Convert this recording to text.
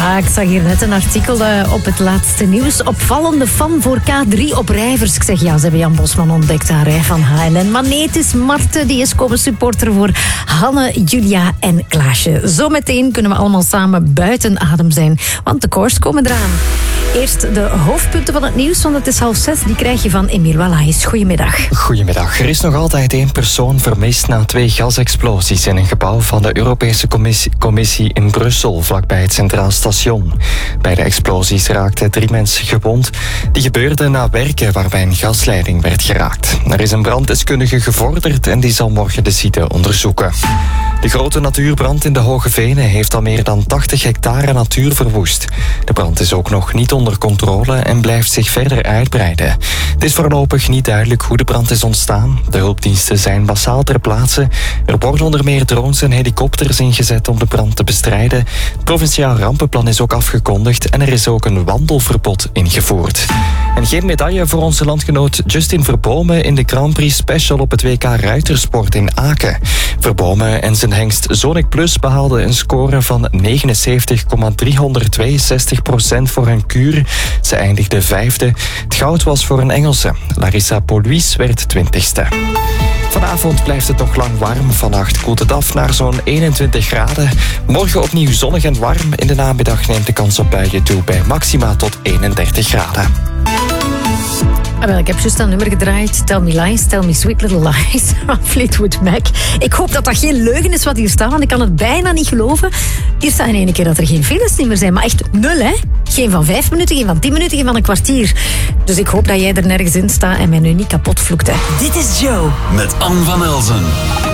Ik zag hier net een artikel op het laatste nieuws. Opvallende fan voor K3 op Rijvers. Ik zeg ja, ze hebben Jan Bosman ontdekt daar van HLN. Maar nee, het is Marten, die is komen supporter voor Hanne, Julia en Klaasje. Zometeen kunnen we allemaal samen buiten adem zijn, want de koers komen eraan. Eerst de hoofdpunten van het nieuws, want het is 5:30. Die krijg je van Emiel Wallaes. Goedemiddag. Goedemiddag. Er is nog altijd 1 persoon vermist na 2 gasexplosies in een gebouw van de Europese Commissie in Brussel, vlakbij het Centraal Station. Bij de explosies raakten 3 mensen gewond. Die gebeurden na werken waarbij een gasleiding werd geraakt. Er is een branddeskundige gevorderd en die zal morgen de site onderzoeken. De grote natuurbrand in de Hoge Venen heeft al meer dan 80 hectare natuur verwoest. De brand is ook nog niet onder controle en blijft zich verder uitbreiden. Het is voorlopig niet duidelijk hoe de brand is ontstaan. De hulpdiensten zijn massaal ter plaatse. Er worden onder meer drones en helikopters ingezet om de brand te bestrijden. Het provinciaal rampenplan is ook afgekondigd en er is ook een wandelverbod ingevoerd. En geen medaille voor onze landgenoot Justin Verbomen in de Grand Prix Special op het WK Ruitersport in Aken. Verbomen en zijn hengst Sonic Plus behaalden een score van 79,362% voor hun kuur. Ze eindigde 5e. Het goud was voor een Engelse. Larissa Police werd 20ste. Vanavond blijft het nog lang warm. Vannacht koelt het af naar zo'n 21 graden. Morgen opnieuw zonnig en warm. In de namiddag neemt de kans op buien toe bij maxima tot 31 graden. Ik heb juist een nummer gedraaid. Tell Me Lies, Tell Me Sweet Little Lies van Fleetwood Mac. Ik hoop dat dat geen leugen is wat hier staat, want ik kan het bijna niet geloven. Hier staat in één keer dat er geen files meer zijn, maar echt 0, hè? Geen van 5 minuten, geen van 10 minuten, geen van een kwartier. Dus ik hoop dat jij er nergens in staat en mij nu niet kapot vloekt, hè. Dit is Joe met Anne van Elzen.